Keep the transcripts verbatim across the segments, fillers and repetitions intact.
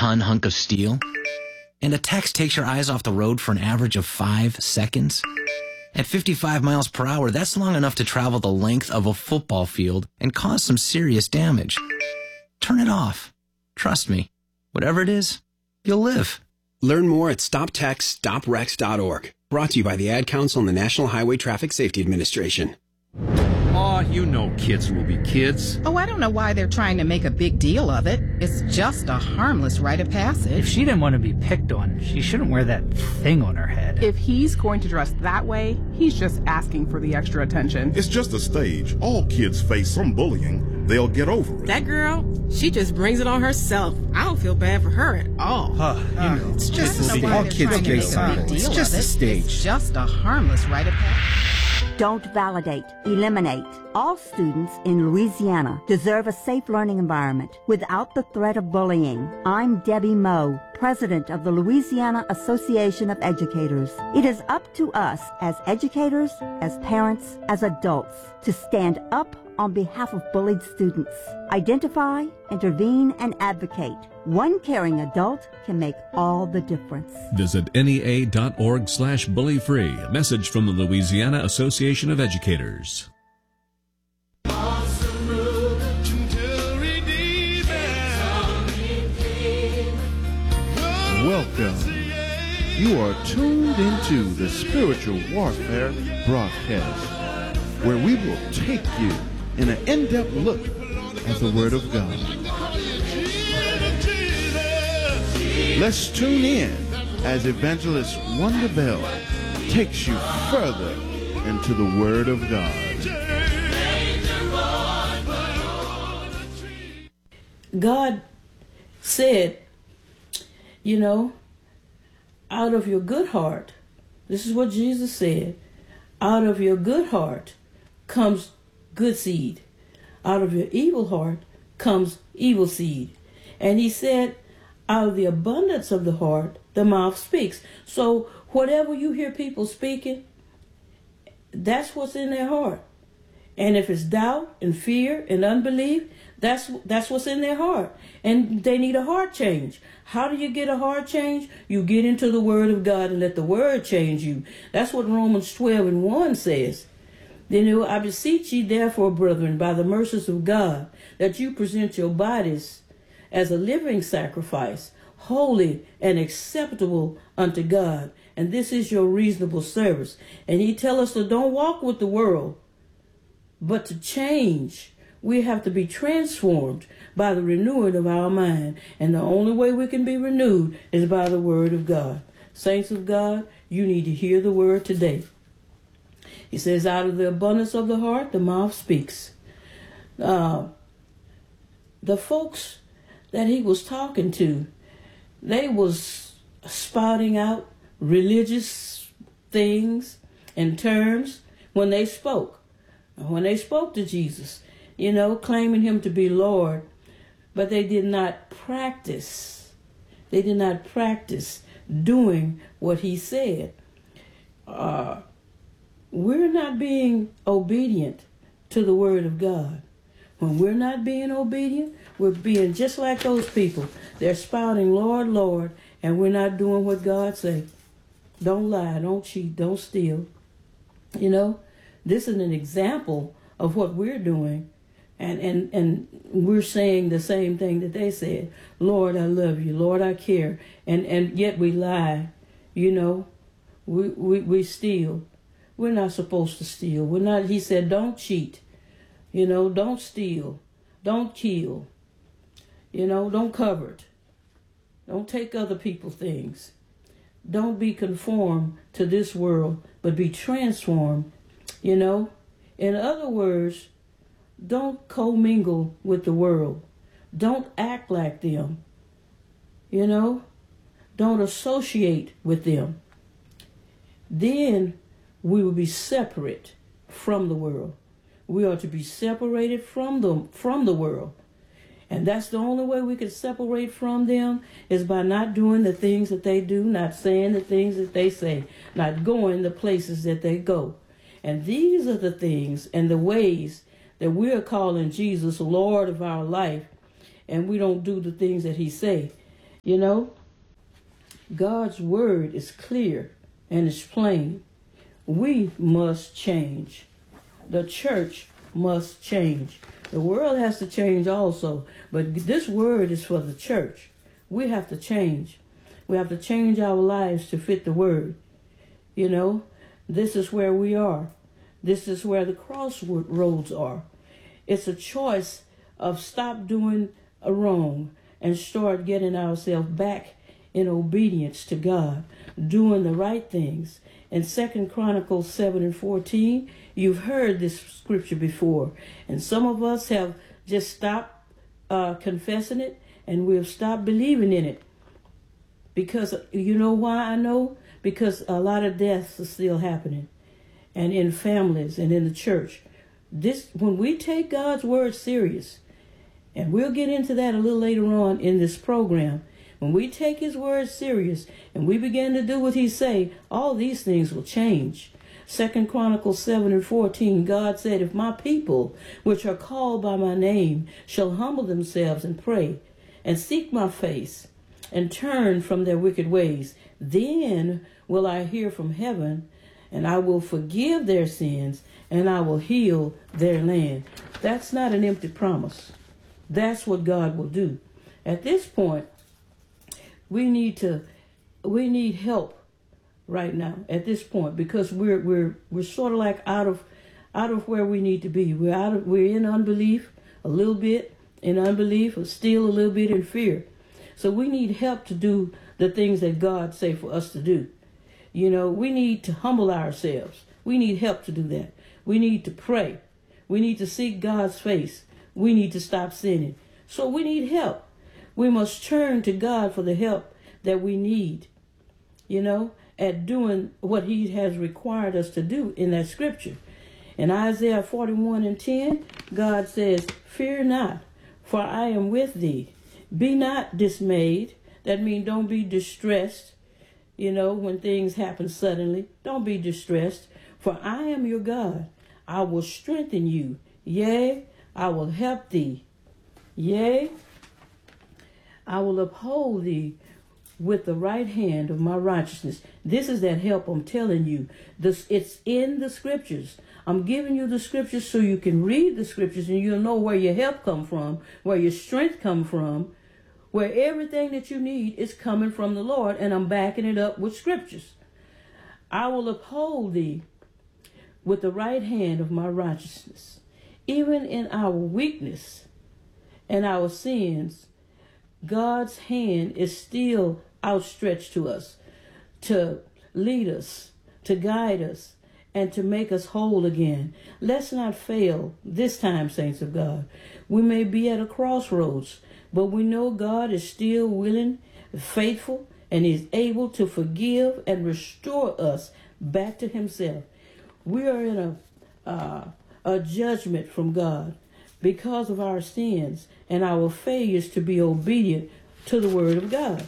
ton hunk of steel. And a text takes your eyes off the road for an average of five seconds. At fifty-five miles per hour, that's long enough to travel the length of a football field and cause some serious damage. Turn it off. Trust me, whatever it is, you'll live. Learn more at stop text stop wrecks dot org. Brought to you by the Ad Council and the National Highway Traffic Safety Administration. Aw, you know kids will be kids. Oh, I don't know why they're trying to make a big deal of it. It's just a harmless rite of passage. If she didn't want to be picked on, she shouldn't wear that thing on her head. If he's going to dress that way, he's just asking for the extra attention. It's just a stage. All kids face some bullying. They'll get over it. That girl, she just brings it on herself. I don't feel bad for her at all. Huh, you uh, know, it's just just a all kids get something. It's just a stage. It's just a harmless rite of passage. Don't validate, eliminate. All students in Louisiana deserve a safe learning environment without the threat of bullying. I'm Debbie Moe, president of the Louisiana Association of Educators. It is up to us as educators, as parents, as adults to stand up on behalf of bullied students. Identify, intervene, and advocate. One caring adult can make all the difference. Visit N E A dot org slash bully free. A message from the Louisiana Association of Educators. Welcome. You are tuned into the Spiritual Warfare broadcast, where we will take you in an in-depth look at the Word of God. Let's tune in as Evangelist Wanda Bell takes you further into the Word of God. God said, you know, out of your good heart, this is what Jesus said, out of your good heart comes good seed. Out of your evil heart comes evil seed. And he said, out of the abundance of the heart, the mouth speaks. So whatever you hear people speaking, that's what's in their heart. And if it's doubt and fear and unbelief, that's that's what's in their heart. And they need a heart change. How do you get a heart change? You get into the Word of God and let the Word change you. That's what Romans twelve and one says. You know, I beseech ye therefore, brethren, by the mercies of God, that you present your bodies as a living sacrifice, holy and acceptable unto God. And this is your reasonable service. And he tell us to don't walk with the world, but to change. We have to be transformed by the renewing of our mind. And the only way we can be renewed is by the Word of God. Saints of God, you need to hear the Word today. He says, out of the abundance of the heart, the mouth speaks. Uh, the folks that he was talking to, they was spouting out religious things and terms when they spoke. When they spoke to Jesus, you know, claiming him to be Lord, but they did not practice. They did not practice doing what he said. Uh, we're not being obedient to the Word of God. When we're not being obedient, we're being just like those people. They're spouting, Lord, Lord, and we're not doing what God said. Don't lie, don't cheat, don't steal. You know, this is an example of what we're doing. And, and, and we're saying the same thing that they said. Lord, I love you. Lord, I care. And, and yet we lie. You know, we, we, we steal. We're not supposed to steal. We're not, he said, don't cheat. You know, don't steal. Don't kill. You know, don't covet. Don't take other people's things. Don't be conformed to this world, but be transformed. You know, in other words, don't commingle with the world. Don't act like them. You know, don't associate with them. Then we will be separate from the world. We are to be separated from them, from the world. And that's the only way we can separate from them is by not doing the things that they do, not saying the things that they say, not going the places that they go. And these are the things and the ways that we're calling Jesus Lord of our life, and we don't do the things that he say. You know, God's word is clear and it's plain. We must change. The church must change. The world has to change also, but this word is for the church. We have to change. We have to change our lives to fit the word. You know, this is where we are. This is where the crossroads are. It's a choice of stop doing a wrong and start getting ourselves back in obedience to God, doing the right things. In Second Chronicles seven and fourteen, you've heard this scripture before, and some of us have just stopped uh, confessing it, and we've stopped believing in it. Because, you know why I know? Because a lot of deaths are still happening, and in families and in the church. This, when we take God's word serious, and we'll get into that a little later on in this program, when we take his word serious and we begin to do what he say, all these things will change. Second Chronicles seven and fourteen, God said, if my people, which are called by my name, shall humble themselves and pray and seek my face and turn from their wicked ways, then will I hear from heaven, and I will forgive their sins, and I will heal their land. That's not an empty promise. That's what God will do. At this point, we need to, we need help right now at this point, because we're we're we're sort of like out of out of where we need to be. We're out of we're in unbelief a little bit, in unbelief, or still a little bit in fear. So we need help to do the things that God say for us to do. You know, we need to humble ourselves. We need help to do that. We need to pray. We need to seek God's face. We need to stop sinning. So we need help. We must turn to God for the help that we need, you know, at doing what he has required us to do in that scripture. In Isaiah forty-one and ten, God says, fear not, for I am with thee. Be not dismayed. That means don't be distressed, you know, when things happen suddenly. Don't be distressed, for I am your God. I will strengthen you. Yea, I will help thee. Yea, I will uphold thee with the right hand of my righteousness. This is that help I'm telling you. This, it's in the scriptures. I'm giving you the scriptures so you can read the scriptures and you'll know where your help come from, where your strength come from, where everything that you need is coming from the Lord, and I'm backing it up with scriptures. I will uphold thee with the right hand of my righteousness. Even in our weakness and our sins, God's hand is still outstretched to us to lead us, to guide us, and to make us whole again. Let's not fail this time, saints of God. We may be at a crossroads, but we know God is still willing, faithful, and is able to forgive and restore us back to himself. We are in a, uh, a judgment from God because of our sins and our failures to be obedient to the word of God.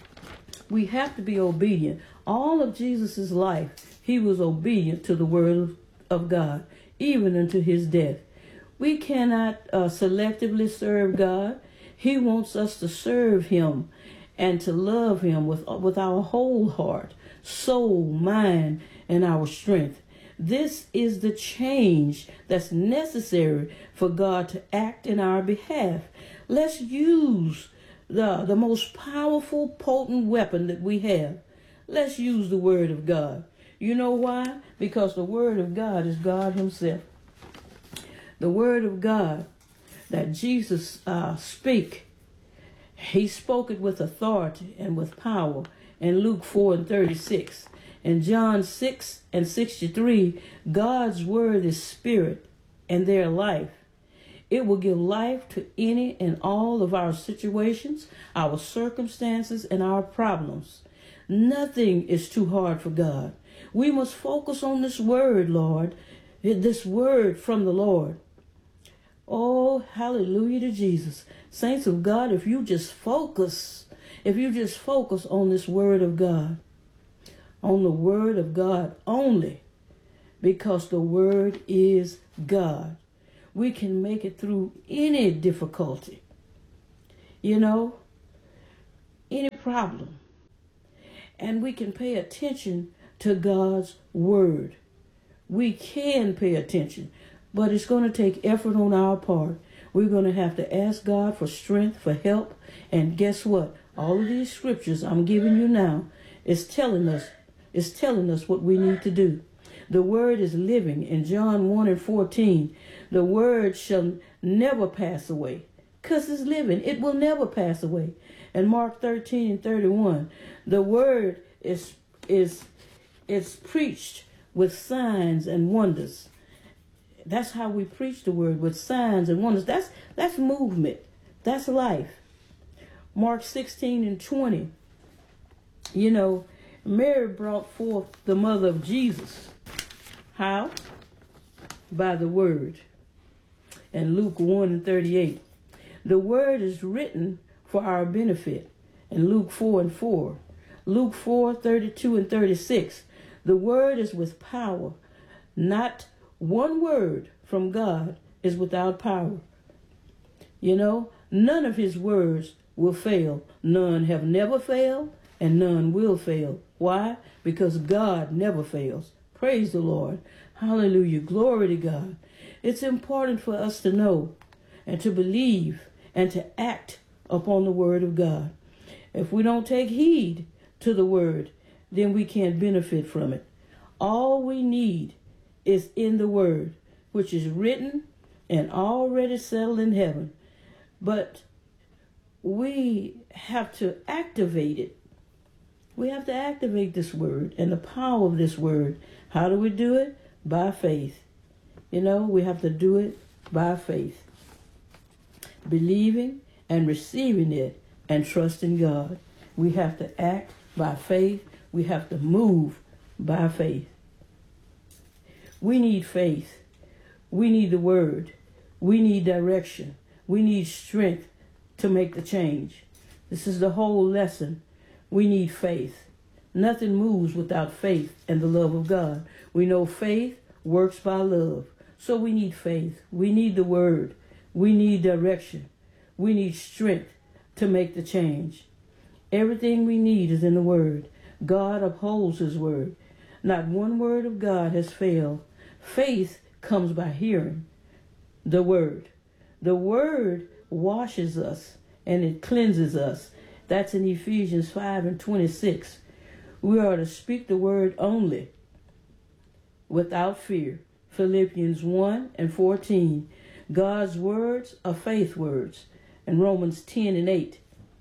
We have to be obedient. All of Jesus' life, he was obedient to the word of God, even unto his death. We cannot uh, selectively serve God. He wants us to serve him and to love him with, with our whole heart, soul, mind, and our strength. This is the change that's necessary for God to act in our behalf. Let's use the, the most powerful, potent weapon that we have. Let's use the word of God. You know why? Because the word of God is God himself. The word of God that Jesus uh, speak, he spoke it with authority and with power in Luke four and thirty-six. In John six and sixty-three, God's word is spirit and their life. It will give life to any and all of our situations, our circumstances, and our problems. Nothing is too hard for God. We must focus on this word, Lord, this word from the Lord. Oh, hallelujah to Jesus. Saints of God, if you just focus, if you just focus on this word of God, on the word of God only, because the word is God, we can make it through any difficulty. You know, any problem. And we can pay attention to God's word. We can pay attention, but it's going to take effort on our part. We're going to have to ask God for strength, for help. And guess what? All of these scriptures I'm giving you now is telling us, is telling us what we need to do. The word is living. In John one and fourteen, the word shall never pass away. Because it's living. It will never pass away. And Mark thirteen and thirty-one, the word is is is preached with signs and wonders. That's how we preach the word, with signs and wonders. That's that's movement. That's life. Mark sixteen and twenty. You know, Mary brought forth the mother of Jesus. How? By the word. And Luke one and thirty-eight. The word is written for our benefit. And Luke four and four. Luke four, thirty-two and thirty-six. The word is with power. Not one word from God is without power. You know, none of his words will fail. None have never failed, and none will fail. Why? Because God never fails. Praise the Lord. Hallelujah. Glory to God. It's important for us to know and to believe and to act upon the word of God. If we don't take heed to the word, then we can't benefit from it. All we need is in the word, which is written and already settled in heaven. But we have to activate it. We have to activate this word and the power of this word. How do we do it? By faith. You know, we have to do it by faith. Believing and receiving it and trusting God. We have to act by faith. We have to move by faith. We need faith. We need the word. We need direction. We need strength to make the change. This is the whole lesson. We need faith. Nothing moves without faith and the love of God. We know faith works by love. So we need faith. We need the word. We need direction. We need strength to make the change. Everything we need is in the word. God upholds his word. Not one word of God has failed. Faith comes by hearing the word. The word washes us and it cleanses us. That's in Ephesians five and twenty-six. We are to speak the word only without fear. Philippians one and fourteen. God's words are faith words. And Romans ten and eight.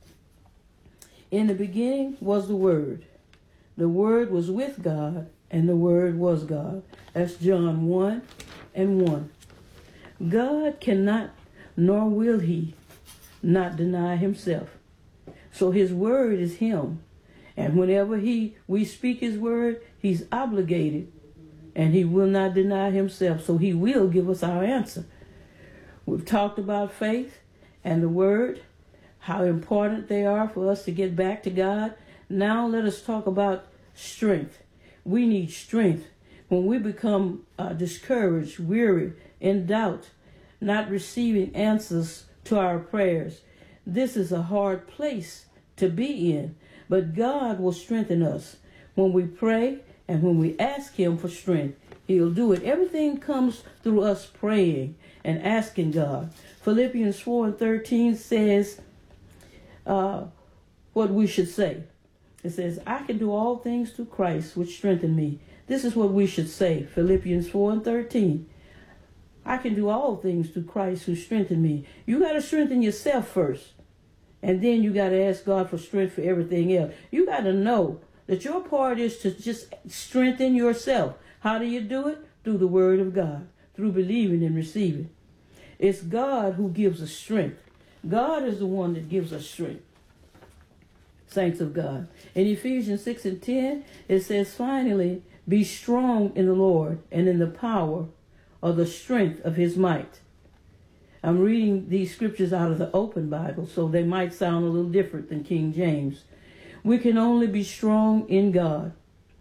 In the beginning was the Word. The Word was with God, and the Word was God. That's John one and one. God cannot, nor will he, not deny himself. So his word is him. And whenever he we speak his word, he's obligated, and he will not deny himself. So he will give us our answer. We've talked about faith and the word, how important they are for us to get back to God. Now let us talk about strength. We need strength. When we become uh, discouraged, weary, in doubt, not receiving answers to our prayers, this is a hard place to be in. But God will strengthen us. When we pray and when we ask him for strength, he'll do it. Everything comes through us praying and asking God. Philippians four and thirteen says uh, what we should say. It says, I can do all things through Christ, which strengthen me. This is what we should say. Philippians four and thirteen. I can do all things through Christ who strengthened me. You got to strengthen yourself first. And then you got to ask God for strength for everything else. You got to know that your part is to just strengthen yourself. How do you do it? Through the word of God, through believing and receiving. It's God who gives us strength. God is the one that gives us strength. Saints of God. In Ephesians six and ten, it says, finally, be strong in the Lord and in the power of the strength of his might. I'm reading these scriptures out of the Open Bible, so they might sound a little different than King James. We can only be strong in God.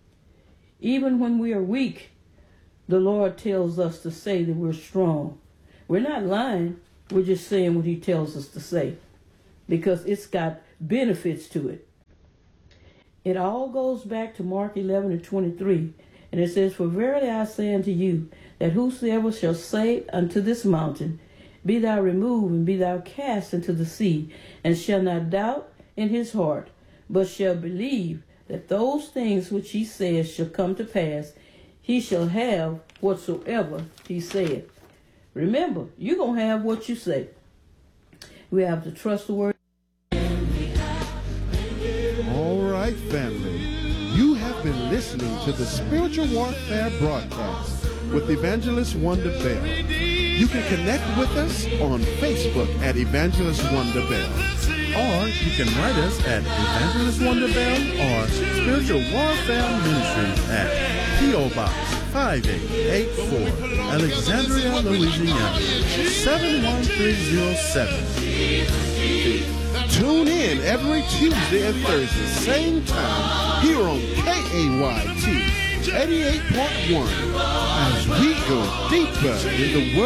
Even when we are weak, the Lord tells us to say that we're strong. We're not lying. We're just saying what he tells us to say, because it's got benefits to it. It all goes back to Mark eleven and twenty-three. And it says, "For verily I say unto you, that whosoever shall say unto this mountain, Be thou removed, and be thou cast into the sea, and shall not doubt in his heart, but shall believe that those things which he says shall come to pass, he shall have whatsoever he saith." Remember, you're going to have what you say. We have to trust the word. All right, family. You have been listening to the Spiritual Warfare Broadcast with Evangelist Wanda Bell. You can connect with us on Facebook at Evangelist Wanda Bell. Or you can write us at Evangelist Wanda Bell or Spiritual Warfare Ministries at P O. Box five eight eight four, Alexandria, Louisiana, seven one three zero seven. Tune in every Tuesday and Thursday, same time, here on K A Y T eighty-eight point one, as we go deeper in the Word